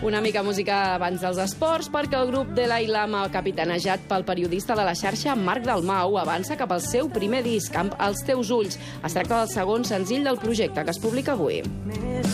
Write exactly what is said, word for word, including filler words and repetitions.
Una mica música abans dels esports, perquè el grup Dalai Lama, capitanejat pel periodista de la xarxa Marc Dalmau, avança cap al seu primer disc, amb Els teus ulls. Es tracta del segon senzill del projecte, que es publica avui.